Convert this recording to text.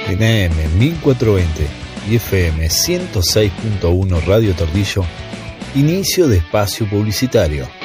En AM 1420 y FM 106.1 Radio Tordillo, inicio de espacio publicitario.